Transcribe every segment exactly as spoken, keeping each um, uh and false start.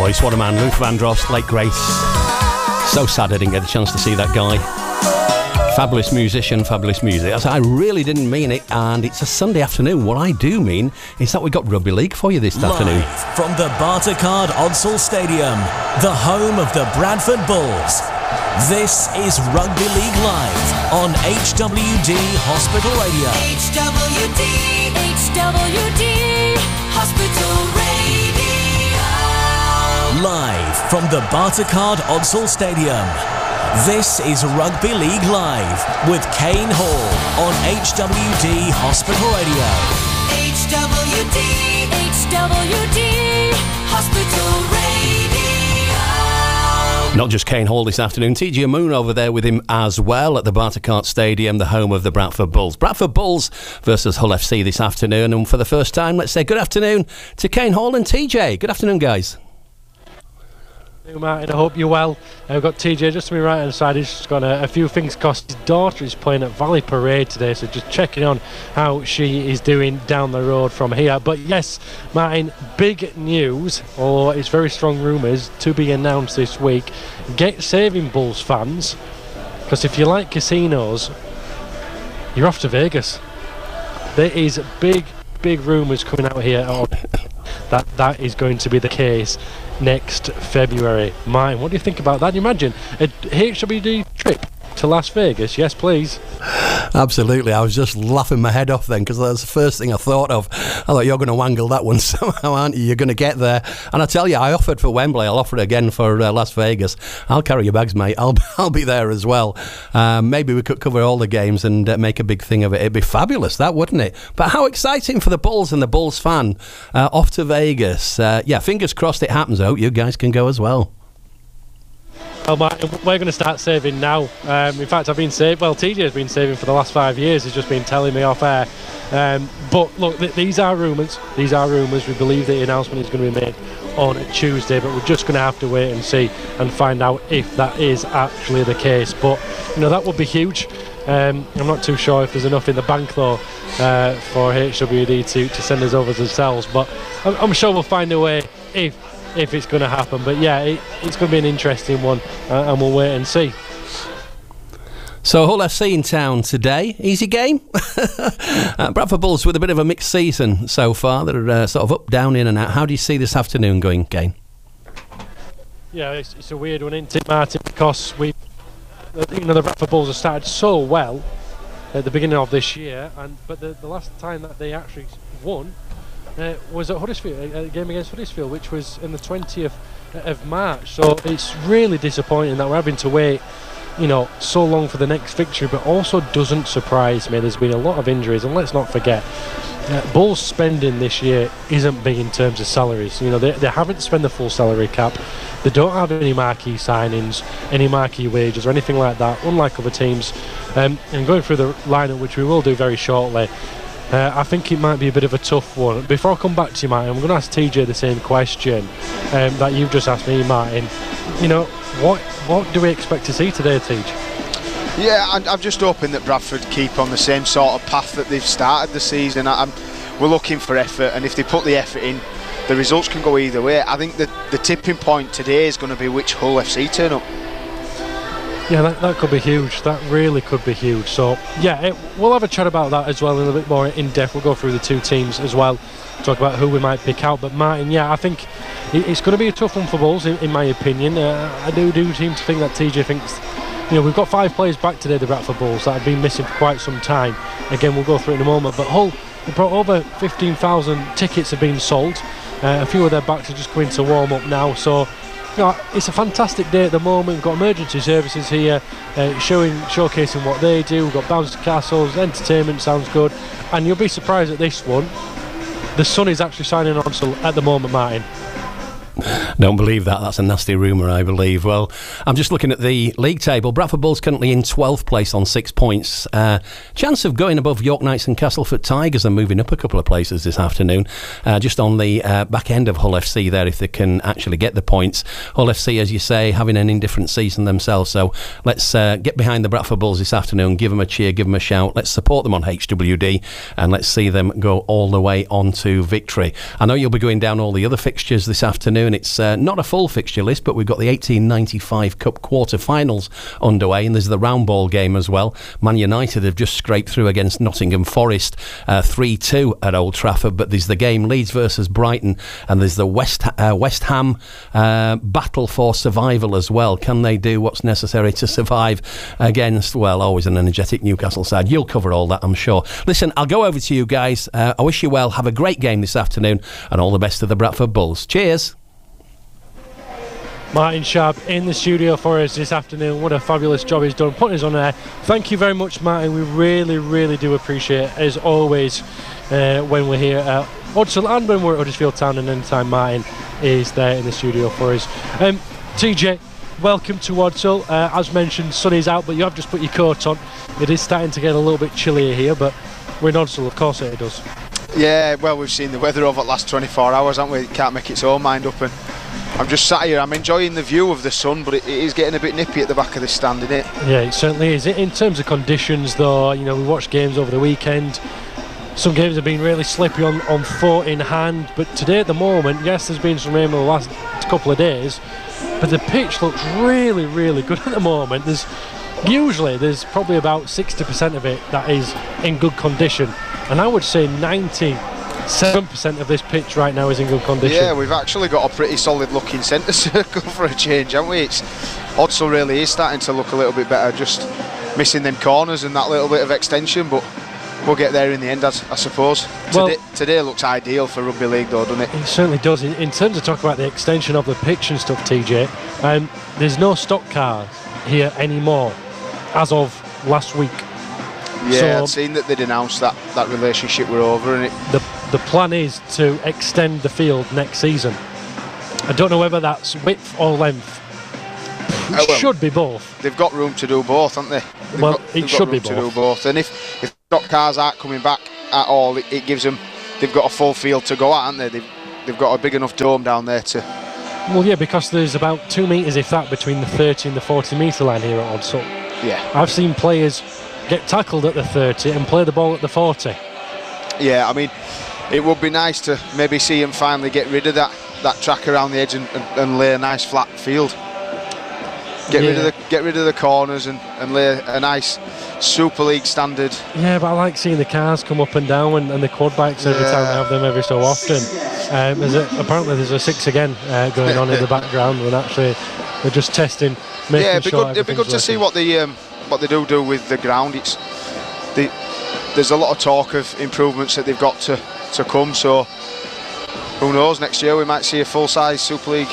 voice, what a man. Luther Vandross, late great. So sad I didn't get a chance to see that guy. Fabulous musician, fabulous music. I really didn't mean it, and it's a Sunday afternoon. What I do mean is that we got rugby league for you this Live afternoon. From the Bartercard Odsal Stadium, the home of the Bradford Bulls. This is Rugby League Live on H W D Hospital Radio. H W D, H W D Hospital Radio. Live from the Bartercard Odsal Stadium. This is Rugby League Live with Kane Hall on H W D Hospital Radio. H W D, H W D Hospital Radio. Not just Kane Hall this afternoon, T J Moon over there with him as well at the Bartercard Stadium, the home of the Bradford Bulls. Bradford Bulls versus Hull F C this afternoon, and for the first time, let's say good afternoon to Kane Hall and T J. Good afternoon, guys. Hey Martin, I hope you're well. I've got T J just to my right hand side. He's just got a, a few things cost. His daughter is playing at Valley Parade today, so just checking on how she is doing down the road from here. But yes, Martin, big news, or it's very strong rumours to be announced this week. Get saving, Bulls fans, because if you like casinos, you're off to Vegas. There is big, big rumours coming out here on that that is going to be the case next February. Martin, what do you think about that? Can you imagine a H W D trip to Las Vegas? Yes, please. Absolutely. I was just laughing my head off then, because that's the first thing I thought of. I thought, you're going to wangle that one somehow, aren't you? You're going to get there. And I tell you, I offered for Wembley. I'll offer it again for uh, Las Vegas. I'll carry your bags, mate. I'll I'll be there as well. Um, maybe we could cover all the games and uh, make a big thing of it. It'd be fabulous, that, wouldn't it? But how exciting for the Bulls and the Bulls fan. Uh, off to Vegas. Uh, yeah, fingers crossed it happens. I hope you guys can go as well. Well, Martin, we're going to start saving now. Um, in fact, I've been saving. Well, T J has been saving for the last five years. He's just been telling me off air. Um, but look, th- these are rumours. These are rumours. We believe the announcement is going to be made on Tuesday, but we're just going to have to wait and see and find out if that is actually the case. But you know, that would be huge. Um, I'm not too sure if there's enough in the bank though uh, for H W D to, to send us over themselves. But I'm, I'm sure we'll find a way if. if it's going to happen. But yeah, it, it's going to be an interesting one, uh, and we'll wait and see. So Hull F C in town today. Easy game. uh, Bradford Bulls with a bit of a mixed season so far. They're uh, sort of up, down, in and out. How do you see this afternoon going, Kane? Yeah, it's, it's a weird one, isn't it, Martin? Because we, you know, the Bradford Bulls have started so well at the beginning of this year, and but the, the last time that they actually won Uh, was at Huddersfield, a game against Huddersfield, which was in the twentieth of March. So it's really disappointing that we're having to wait, you know, so long for the next victory. But also doesn't surprise me. There's been a lot of injuries, and let's not forget, uh, Bulls spending this year isn't big in terms of salaries. You know, they, they haven't spent the full salary cap. They don't have any marquee signings, any marquee wages or anything like that, unlike other teams. Um, and going through the lineup, which we will do very shortly, Uh, I think it might be a bit of a tough one. Before I come back to you, Martin, I'm going to ask T J the same question um, that you've just asked me, Martin. You know, what what do we expect to see today, T J? Yeah, I'm, I'm just hoping that Bradford keep on the same sort of path that they've started the season. I'm, we're looking for effort, and if they put the effort in, the results can go either way. I think that the tipping point today is going to be which Hull F C turn up. Yeah, that, that could be huge. That really could be huge. So, yeah, it, we'll have a chat about that as well in a bit more in depth. We'll go through the two teams as well, talk about who we might pick out. But, Martin, yeah, I think it, it's going to be a tough one for Bulls, in, in my opinion. Uh, I do, do seem to think that T J thinks, you know, we've got five players back today, the Bradford Bulls, that have been missing for quite some time. Again, we'll go through it in a moment. But Hull, brought over fifteen thousand tickets have been sold. Uh, a few of their backs are just going to warm up now. So, you know, it's a fantastic day at the moment. We've got emergency services here, uh, showing, showcasing what they do. We've got bouncy castles, entertainment sounds good, and you'll be surprised at this one. The sun is actually shining on at the moment, Martin. Don't believe that. That's a nasty rumour, I believe. Well, I'm just looking at the league table. Bradford Bulls currently in twelfth place on six points. Uh, chance of going above York Knights and Castleford Tigers and moving up a couple of places this afternoon. Uh, just on the uh, back end of Hull F C there, if they can actually get the points. Hull F C, as you say, having an indifferent season themselves. So let's uh, get behind the Bradford Bulls this afternoon. Give them a cheer, give them a shout. Let's support them on H W D and let's see them go all the way on to victory. I know you'll be going down all the other fixtures this afternoon. afternoon. It's uh, not a full fixture list, but we've got the eighteen ninety-five Cup quarter-finals underway, and there's the round ball game as well. Man United have just scraped through against Nottingham Forest uh, three two at Old Trafford, but there's the game Leeds versus Brighton, and there's the West, uh, West Ham uh, battle for survival as well. Can they do what's necessary to survive against, well, always an energetic Newcastle side? You'll cover all that, I'm sure. Listen, I'll go over to you guys. Uh, I wish you well. Have a great game this afternoon, and all the best to the Bradford Bulls. Cheers. Martin Sharp in the studio for us this afternoon. What a fabulous job he's done putting us on air. Thank you very much, Martin. We really, really do appreciate it, as always, uh, when we're here at Hudsall and when we're at Huddersfield Town, and anytime Martin is there in the studio for us. Um, T J, welcome to Hudsall. Uh, as mentioned, sun is out, but you have just put your coat on. It is starting to get a little bit chillier here, but we're in Hudsall, of course it does. Yeah, well, we've seen the weather over the last twenty-four hours, haven't we? It can't make its own mind up, and I'm just sat here. I'm enjoying the view of the sun, but it, it is getting a bit nippy at the back of the stand, isn't it? Yeah, it certainly is. In terms of conditions, though, you know, we watched games over the weekend. Some games have been really slippy on, on foot, in hand, but today at the moment, yes, there's been some rain over the last couple of days, but the pitch looks really, really good at the moment. There's usually there's probably about sixty percent of it that is in good condition, and I would say ninety-seven percent of this pitch right now is in good condition. Yeah, we've actually got a pretty solid looking centre circle for a change, haven't we? It's Hudsall really is starting to look a little bit better, just missing them corners and that little bit of extension, but we'll get there in the end, I, I suppose. Well, today, today looks ideal for rugby league though, doesn't it? It certainly does. In, in terms of talking about the extension of the pitch and stuff, T J, um, there's no stock cars here anymore as of last week. Yeah, so I'd seen that they'd announced that that relationship were over, and it the the plan is to extend the field next season. I don't know whether that's width or length. It oh, well, should be both. They've got room to do both, haven't they? They've well, got, it they've should got be room both. to do both, and if if stock cars aren't coming back at all, it, it gives them. They've got a full field to go at, haven't they? They've they've got a big enough dome down there to. Well, yeah, because there's about two metres, if that, between the thirty and the forty metre line here at Hudsall. Yeah. I've seen players get tackled at the thirty and play the ball at the forty. Yeah, I mean, it would be nice to maybe see him finally get rid of that, that track around the edge and, and, and lay a nice flat field. Get yeah. rid of the get rid of the corners and, and lay a nice Super League standard. Yeah, but I like seeing the cars come up and down and, and the quad bikes every yeah. time they have them every so often. Um, there's a, apparently there's a six again uh, going on in the background, and actually they're just testing. Yeah, it'd be sure good, it'd be good to working. see what the um, what they do do with the ground. It's the, there's a lot of talk of improvements that they've got to, to come, so who knows, next year we might see a full-size Super League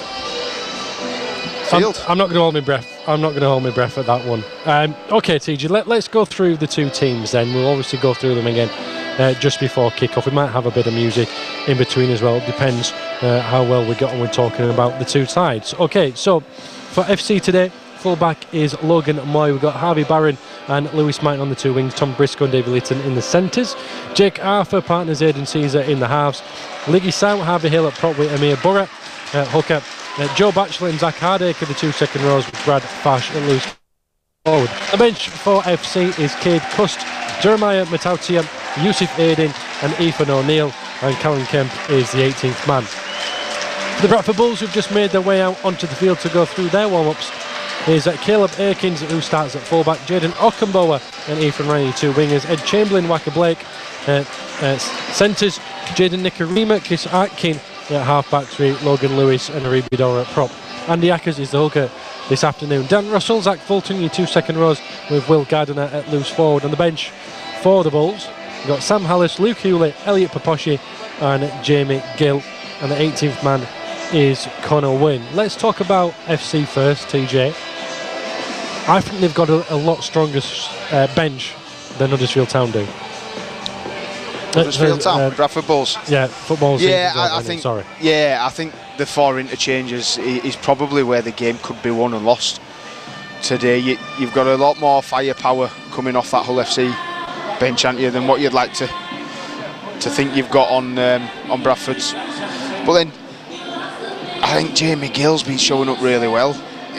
field. I'm, I'm not going to hold my breath. I'm not going to hold my breath at that one. Um, okay, T J, let, let's go through the two teams then. We'll obviously go through them again uh, just before kick-off. We might have a bit of music in between as well. It depends uh, how well we got on with talking about the two sides. Okay, so for F C today, full-back is Logan Moy. We've got Harvey Barron and Lewis Martin on the two wings, Tom Briscoe and David Litton in the centres, Jake Arthur, partners Aidan Caesar in the halves, Liggy Sout, Harvey Hill at prop with Amir Burra, uh, hooker, uh, Joe Batchelor and Zach Hardacre, the two second rows with Brad Fash and Lewis forward. The bench for F C is Cade Cust, Jeremiah Matautia, Yusuf Aidin and Ethan O'Neill, and Callum Kemp is the eighteenth man. The Bradford Bulls, who've just made their way out onto the field to go through their warm-ups, is uh, Caleb Aikins, who starts at fullback, Jaden Okumboa and Ethan Riley, two wingers, Ed Chamberlain, Waka Blake, uh, uh, centres, Jaden Nikarima, Chris Atkin at half-backs with Logan Lewis and Aribi Dora at prop. Andy Ackers is the hooker this afternoon. Dan Russell, Zach Fulton, your two second rows with Will Gardiner at loose forward. On the bench for the Bulls, we've got Sam Hallis, Luke Hewlett, Elliot Paposhi and Jamie Gill, and the eighteenth man is Connor Wynn. Let's talk about F C first, T J. I think they've got a, a lot stronger uh, bench than Huddersfield Town do. Huddersfield Town, uh, Bradford Bulls. Yeah, football. Yeah, I, I think. Sorry. Yeah, I think the four interchanges is probably where the game could be won and lost today. You, you've got a lot more firepower coming off that Hull F C bench, haven't you, than what you'd like to to think you've got on um, on Bradford's. But then I think Jamie Gill's been showing up really well.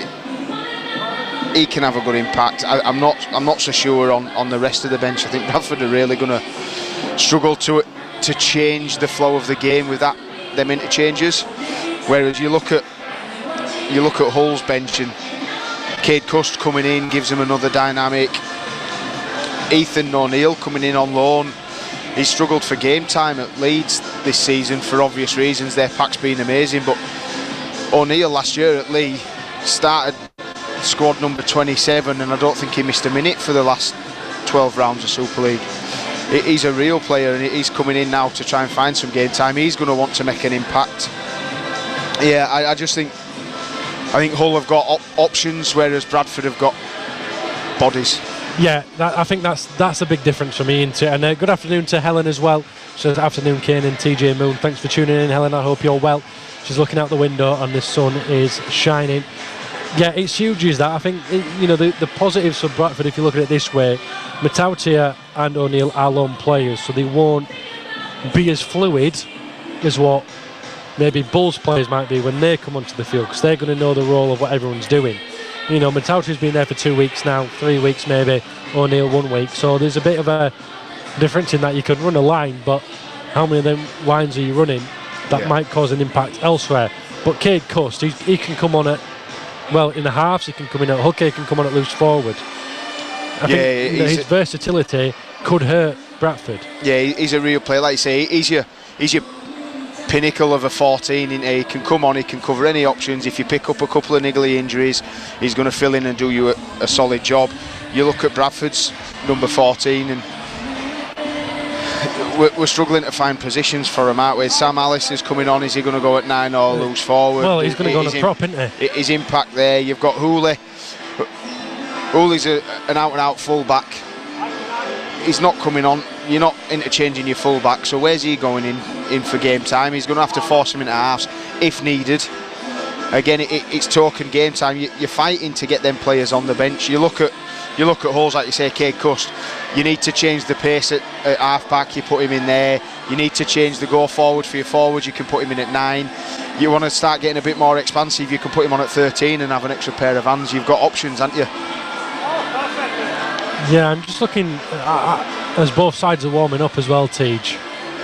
He can have a good impact. I, I'm not. I'm not so sure on, on the rest of the bench. I think Bradford are really going to struggle to to change the flow of the game with that them interchanges. Whereas you look at you look at Hull's bench, and Cade Cust coming in gives him another dynamic. Ethan O'Neill coming in on loan. He's struggled for game time at Leeds this season for obvious reasons. Their pack's been amazing, but O'Neill last year at Lee started squad number twenty-seven, and I don't think he missed a minute for the last twelve rounds of Super League. He's a real player, and he's coming in now to try and find some game time. He's going to want to make an impact. Yeah, I, I just think I think Hull have got op options, whereas Bradford have got bodies. Yeah, that, I think that's that's a big difference for me. Into and uh, good afternoon to Helen as well. So afternoon, Kane and T J Moon. Thanks for tuning in, Helen. I hope you're well. She's looking out the window and the sun is shining. Yeah, it's huge, is that. I think, it, you know, the, the positives for Bradford, if you look at it this way, Matautia and O'Neill are lone players, so they won't be as fluid as what maybe Bulls players might be when they come onto the field, because they're going to know the role of what everyone's doing. You know, Matautia's been there for two weeks now, three weeks maybe, O'Neill one week, so there's a bit of a difference in that. You can run a line, but how many of them lines are you running? That yeah. might cause an impact elsewhere. But Cade Cust, he, he can come on at, well, in the halves, he can come in at hooker, he can come on at loose forward. I yeah, think you know, his versatility could hurt Bradford. Yeah, he's a real player, like you say. He's your, he's your pinnacle of a fourteen. In he can come on, he can cover any options. If you pick up a couple of niggly injuries, he's going to fill in and do you a, a solid job. You look at Bradford's number fourteen, and we're, we're struggling to find positions for him, aren't we? Sam Alice is coming on. Is he going to go at nine or loose forward? Well, he's going to go on a prop, isn't he? His impact there. You've got Hooley. Hooley's a, an out-and-out full-back. He's not coming on. You're not interchanging your full-back. So where's he going in, in for game time? He's going to have to force him into halves if needed. Again, it, it's token game time. You, you're fighting to get them players on the bench. You look at you look at Hulls, like you say, Cade Cust. You need to change the pace at, at half-back. You put him in there. You need to change the go forward for your forwards. You can put him in at nine. You want to start getting a bit more expansive. You can put him on at thirteen and have an extra pair of hands. You've got options, haven't you? Yeah, I'm just looking uh, as both sides are warming up as well, Tej.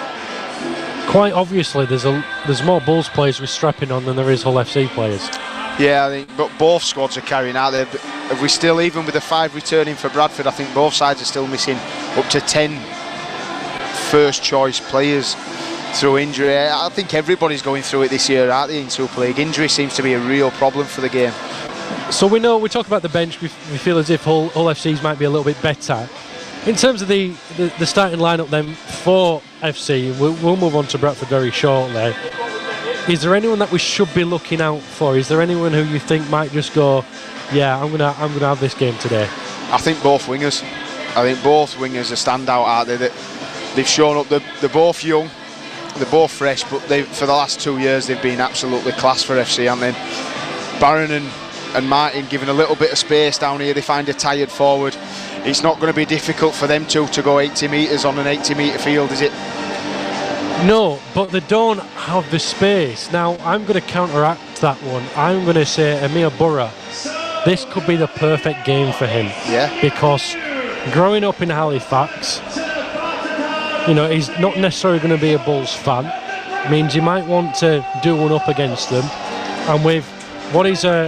Quite obviously, there's a there's more Bulls players with strapping on than there is Hull F C players. Yeah, I think, but both squads are carrying out there. Have we still, even with the five returning for Bradford, I think both sides are still missing up to ten first choice players through injury. I think everybody's going through it this year, aren't they, in Super League? Injury seems to be a real problem for the game. So we know, we talk about the bench, we, we feel as if Hull, Hull F Cs might be a little bit better. In terms of the, the, the starting lineup then for F C, we'll, we'll move on to Bradford very shortly. Is there anyone that we should be looking out for? Is there anyone who you think might just go, yeah, I'm gonna I'm gonna have this game today? I think both wingers. I think both wingers are standout, aren't they? That they've shown up. They're, they're both young, they're both fresh, but they for the last two years they've been absolutely class for F C. And then Barron and and Martin given a little bit of space down here. They find a tired forward. It's not going to be difficult for them two to go eighty metres on an eighty metre field, is it? No, but they don't have the space. Now, I'm going to counteract that one. I'm going to say Amir Burra. This could be the perfect game for him. Yeah. Because growing up in Halifax, you know, he's not necessarily going to be a Bulls fan. Means you might want to do one up against them. And with what is a,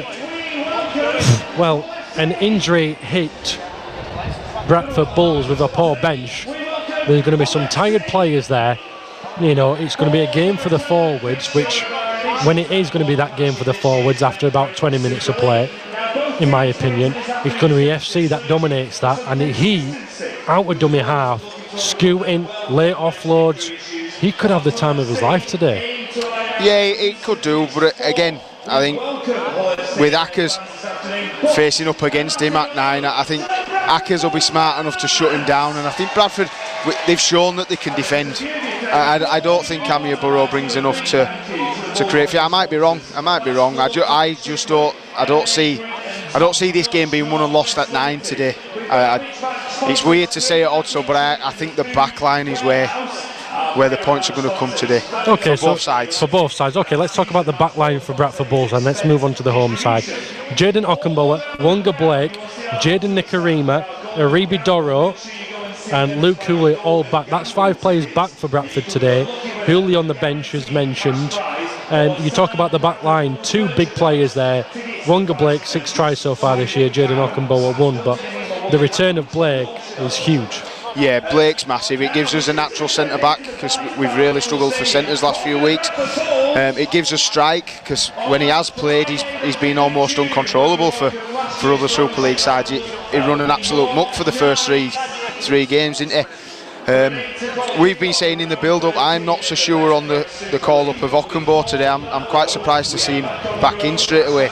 well, an injury hit Bradford Bulls with a poor bench, there's going to be some tired players there. You know, it's going to be a game for the forwards, which, when it is going to be that game for the forwards after about twenty minutes of play, in my opinion, it's going to be F C that dominates that, and he, out of dummy half, scooting, late offloads, he could have the time of his life today. Yeah, it could do, but again, I think with Ackers facing up against him at nine, I think Ackers will be smart enough to shut him down, and I think Bradford, they've shown that they can defend. I, I don't think Amir Burra brings enough to to create fear. I might be wrong. I might be wrong. I, ju I just don't. I don't see. I don't see this game being won and lost at nine today. I, I, it's weird to say it, also, but I, I think the back line is where where the points are going to come today. Okay, for both so sides. For both sides. Okay, let's talk about the back line for Bradford Bulls, and let's move on to the home side. Jaden Okunbola, Wonga Blake, Jaden Nikarima, Aribi Doro, and Luke Hooley all back. That's five players back for Bradford today. Hooley on the bench, as mentioned. Um, you talk about the back line, two big players there. Wonga Blake, six tries so far this year. Jayden Okunbowo one, but the return of Blake is huge. Yeah, Blake's massive. It gives us a natural centre back because we've really struggled for centres last few weeks. Um, it gives us strike because when he has played, he's he's been almost uncontrollable for, for other Super League sides. He, he run an absolute muck for the first three three games, didn't he? Um, we've been saying in the build-up, I'm not so sure on the, the call-up of Okunbowo today. I'm, I'm quite surprised to see him back in straight away.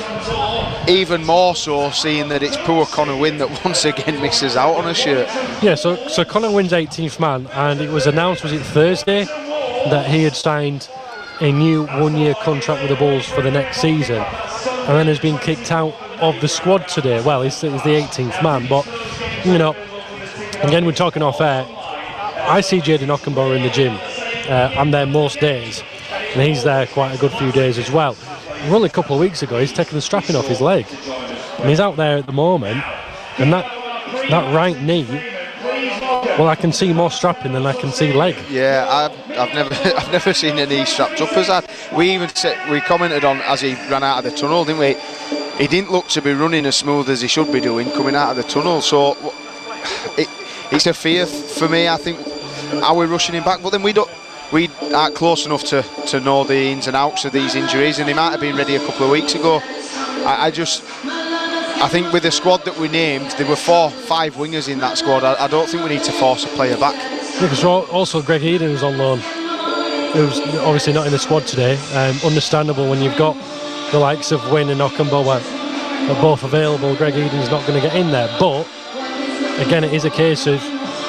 Even more so seeing that it's poor Connor Wynne that once again misses out on a shirt. Yeah, so so Connor Wynne's eighteenth man, and it was announced, was it Thursday, that he had signed a new one-year contract with the Bulls for the next season, and then has been kicked out of the squad today. Well, he's, he's the eighteenth man, but, you know, again, we're talking off air. I see Jayden Okunbowo in the gym. Uh, I'm there most days, and he's there quite a good few days as well. Only a couple of weeks ago, he's taken the strapping off his leg, and he's out there at the moment. And that that right knee, well, I can see more strapping than I can see leg. Yeah, I've, I've never I've never seen a knee strapped up as that. We even said, we commented on as he ran out of the tunnel, didn't we? He didn't look to be running as smooth as he should be doing coming out of the tunnel. So it, it's a fear for me. I think, are we rushing him back? But then we don't. We aren't close enough to, to know the ins and outs of these injuries, and he might have been ready a couple of weeks ago. I, I just, I think with the squad that we named, there were four, five wingers in that squad. I, I don't think we need to force a player back. Yeah, because also Greg Eden was on loan, who's obviously not in the squad today. Um, understandable when you've got the likes of Wynne and Okunbowo are both available. Greg Eden's not going to get in there, but again, it is a case of,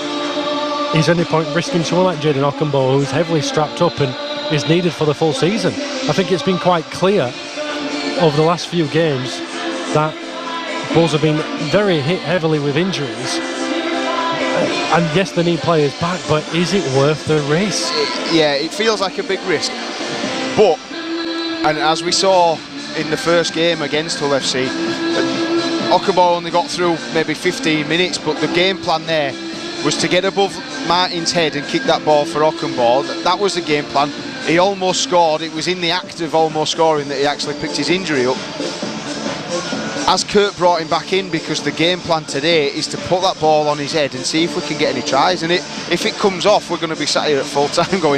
is any point risking someone like Jayden Okunbowo, who's heavily strapped up and is needed for the full season? I think it's been quite clear over the last few games that Bulls have been very hit heavily with injuries. And yes, they need players back, but is it worth the risk? Yeah, it feels like a big risk. But, and as we saw in the first game against Hull F C, Okunbowo only got through maybe fifteen minutes, but the game plan there was to get above Martin's head and kick that ball for Okunbowo. That was the game plan. He almost scored. It was in the act of almost scoring that he actually picked his injury up. As Kurt brought him back in, because the game plan today is to put that ball on his head and see if we can get any tries. And it, if it comes off, we're going to be sat here at full time going,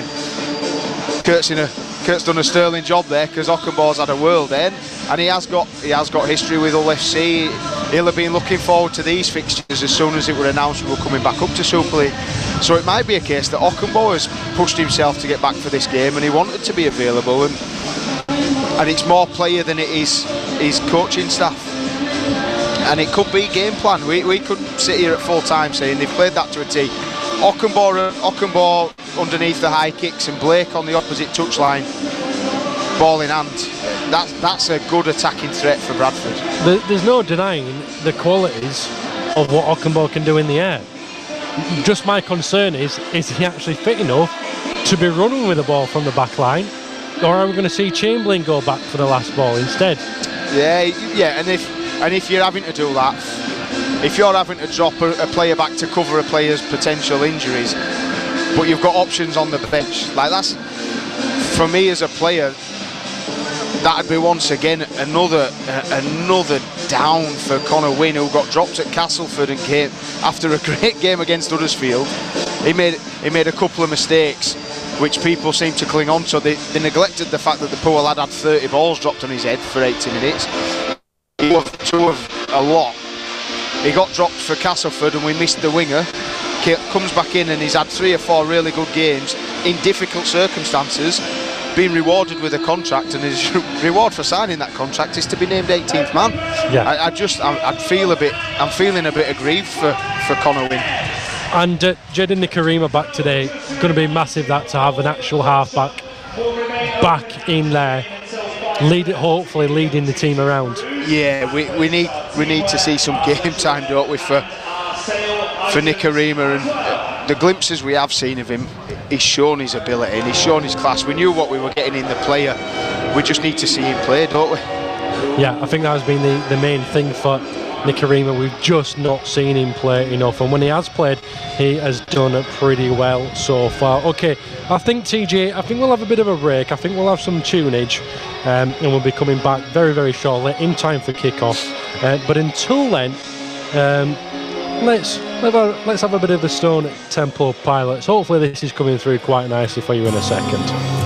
Kurt's in a Kurt's done a sterling job there, because Okunbowo's had a world then, and he has got he has got history with Hull F C. He'll have been looking forward to these fixtures as soon as it were announced we were coming back up to Super League. So it might be a case that Okunbowo has pushed himself to get back for this game, and he wanted to be available, and and it's more player than it is his coaching staff. And it could be game plan. We, we could sit here at full time saying they've played that to a T. Okunbowo, Okunbowo underneath the high kicks and Blake on the opposite touchline, ball in hand. That's, that's a good attacking threat for Bradford. There's no denying the qualities of what Okunbowo can do in the air. Just my concern is, is he actually fit enough to be running with the ball from the back line? Or are we going to see Chamberlain go back for the last ball instead? Yeah, yeah, and if and if you're having to do that, if you're having to drop a, a player back to cover a player's potential injuries, but you've got options on the bench, like that's, for me as a player, that'd be once again another uh, another down for Connor Wynne, who got dropped at Castleford and came after a great game against Huddersfield. He made he made a couple of mistakes which people seem to cling on to. They, they neglected the fact that the poor lad had thirty balls dropped on his head for eighty minutes. He was two of a lot. He got dropped for Castleford and we missed the winger. Comes back in and he's had three or four really good games in difficult circumstances, being rewarded with a contract, and his reward for signing that contract is to be named eighteenth man. Yeah. I, I just, I, I feel a bit, I'm feeling a bit aggrieved for, for Connor Wynne. And uh, Jayden Nikorima back today, it's going to be massive that to have an actual half-back back in there, lead it, hopefully leading the team around. Yeah, we, we need we need to see some game time, don't we, for for Nikorima, and uh, the glimpses we have seen of him, he's shown his ability and he's shown his class. We knew what we were getting in the player. We just need to see him play, don't we? Yeah, I think that has been the, the main thing for Nicarima, we've just not seen him play enough, and when he has played, he has done pretty well so far. Okay, I think T J, I think we'll have a bit of a break. I think we'll have some tunage, um, and we'll be coming back very, very shortly in time for kick-off. Uh, but until then, um, let's let's have, a, let's have a bit of the Stone Temple Pilots. Hopefully this is coming through quite nicely for you in a second.